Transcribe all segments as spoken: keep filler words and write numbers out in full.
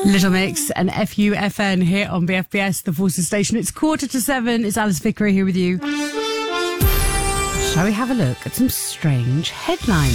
Little Mix and F U F N here on B F B S, the Forces Station. It's quarter to seven. It's Alice Vickery here with you. Shall we have a look at some strange headlines?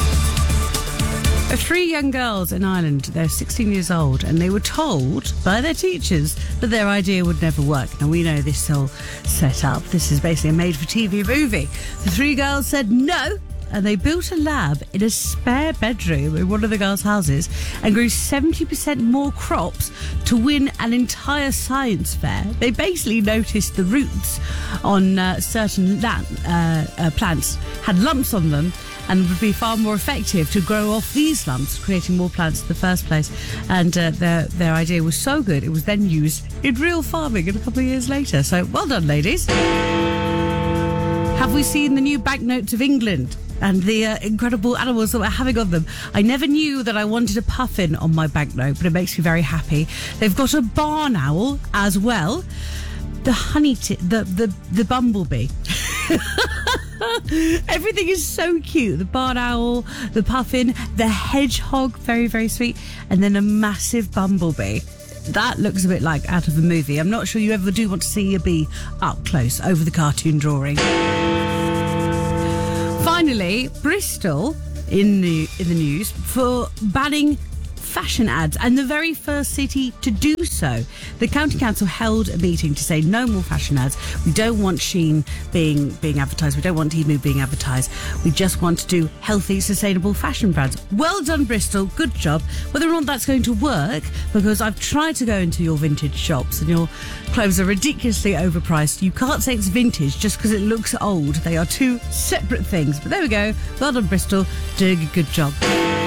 Three young girls in Ireland, they're sixteen years old, and they were told by their teachers that their idea would never work. Now, we know this whole setup. This is basically a made-for-T V movie. The three girls said no, and they built a lab in a spare bedroom in one of the girls' houses and grew seventy percent more crops to win an entire science fair. They basically noticed the roots on uh, certain land, uh, uh, plants had lumps on them, and would be far more effective to grow off these lumps, creating more plants in the first place. And uh, their their idea was so good, it was then used in real farming a couple of years later. So, well done, ladies. Have we seen the new banknotes of England and the uh, incredible animals that we're having on them? I never knew that I wanted a puffin on my banknote, but it makes me very happy. They've got a barn owl as well. The honey, t- the, the, the bumblebee. Everything is so cute. The barn owl, the puffin, the hedgehog, very, very sweet, and then a massive bumblebee. That looks a bit like out of a movie. I'm not sure you ever do want to see a bee up close over the cartoon drawing. Finally, Bristol in the in the news for banning fashion ads, and the very first city to do so. The county council held a meeting to say no more fashion ads. We don't want Shein being being advertised. We don't want Temu being advertised. We just want to do healthy, sustainable fashion brands. Well done, Bristol. Good job. Whether or not that's going to work, because I've tried to go into your vintage shops and your clothes are ridiculously overpriced. You can't say it's vintage just because it looks old. They are two separate things. But there we go. Well done, Bristol. Doing a good job.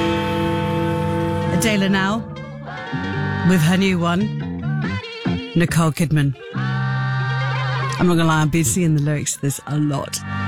Adela now, with her new one, Nicole Kidman. I'm not gonna lie, I've been seeing the lyrics to this a lot.